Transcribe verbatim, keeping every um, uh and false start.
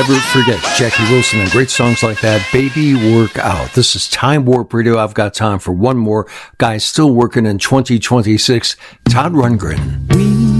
never forget Jackie Wilson and great songs like that. Baby, Work Out. This is Time Warp Radio. I've got time for one more guy still working in twenty twenty-six, Todd Rundgren. We